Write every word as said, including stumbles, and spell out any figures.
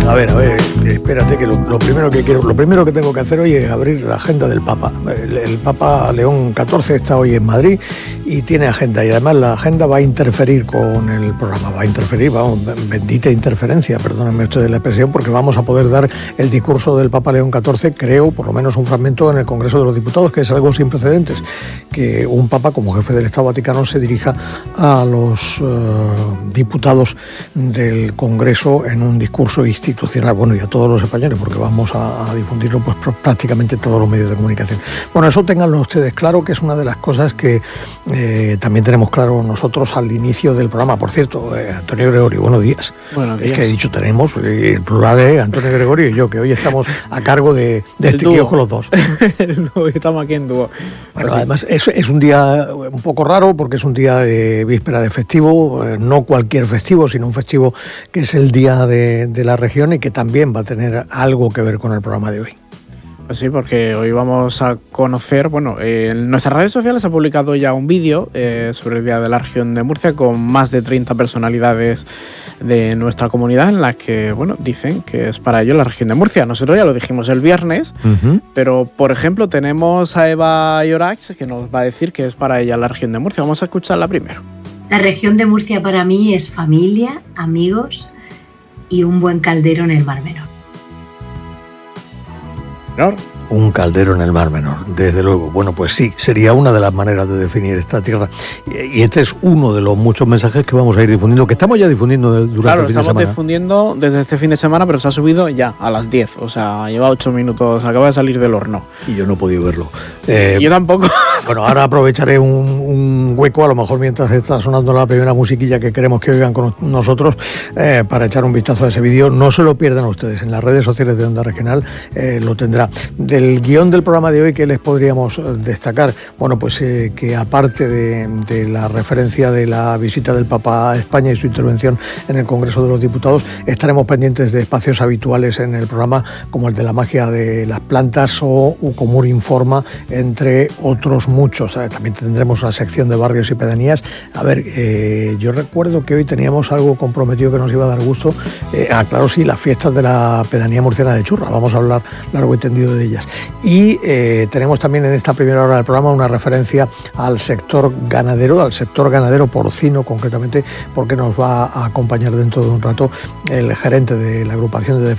A ver, a ver, espérate que lo, lo primero que quiero, lo primero que tengo que hacer hoy es abrir la agenda del Papa. El, el Papa León catorce está hoy en Madrid y tiene agenda, y además la agenda va a interferir con el programa, va a interferir, vamos, bendita interferencia, perdónenme ustedes la expresión, porque vamos a poder dar el discurso del Papa León catorce, creo, por lo menos un fragmento en el Congreso de los Diputados, que es algo sin precedentes, que un Papa como jefe del Estado Vaticano se dirija a los uh, diputados del Congreso en un discurso institucional. Bueno, y a todos los españoles, porque vamos a, a difundirlo pues prácticamente en todos los medios de comunicación. Bueno, eso ténganlo ustedes claro, que es una de las cosas que eh, también tenemos claro nosotros al inicio del programa. Por cierto, eh, Antonio Gregorio, buenos días. Buenos días. Es que he dicho tenemos, eh, el plural es Antonio Gregorio y yo, que hoy estamos a cargo de, de este kiosco los dos. El dúo, estamos aquí en dúo. Bueno, así. Además, es, es un día un poco raro, porque es un día de víspera de festivo, eh, no cualquier festivo, sino un festivo que es el Día de, de la Región, y que también va a tener algo que ver con el programa de hoy. Pues sí, porque hoy vamos a conocer, bueno, eh, en nuestras redes sociales se ha publicado ya un vídeo eh, sobre el Día de la Región de Murcia con más de treinta personalidades de nuestra comunidad en las que, bueno, dicen que es para ellos la Región de Murcia. Nosotros ya lo dijimos el viernes, uh-huh. pero, por ejemplo, tenemos a Eva Llorax, que nos va a decir que es para ella la Región de Murcia. Vamos a escucharla primero. La Región de Murcia para mí es familia, amigos y un buen caldero en el Mar Menor. ¿Menor? Un caldero en el Mar Menor, desde luego. Bueno, pues sí, sería una de las maneras de definir esta tierra. Y este es uno de los muchos mensajes que vamos a ir difundiendo, que estamos ya difundiendo durante claro, el fin de semana. Claro, estamos difundiendo desde este fin de semana, pero se ha subido ya a las diez. O sea, lleva ocho minutos, acaba de salir del horno. Y yo no he podido verlo. Eh, yo tampoco. Bueno, ahora aprovecharé un, un hueco, a lo mejor mientras está sonando la primera musiquilla que queremos que oigan con nosotros, eh, para echar un vistazo a ese vídeo. No se lo pierdan ustedes, en las redes sociales de Onda Regional eh, lo tendrá. Del guión del programa de hoy, ¿qué les podríamos destacar? Bueno, pues eh, que aparte de, de la referencia de la visita del Papa a España y su intervención en el Congreso de los Diputados, estaremos pendientes de espacios habituales en el programa, como el de la magia de las plantas o Ucomur Informa, entre otros muchos. También tendremos la sección de barrios y pedanías. A ver, eh, yo recuerdo que hoy teníamos algo comprometido que nos iba a dar gusto. Eh, ah, claro, sí, las fiestas de la pedanía murciana de Churra. Vamos a hablar largo y tendido de ellas. Y eh, tenemos también en esta primera hora del programa una referencia al sector ganadero, al sector ganadero porcino concretamente, porque nos va a acompañar dentro de un rato el gerente de la agrupación de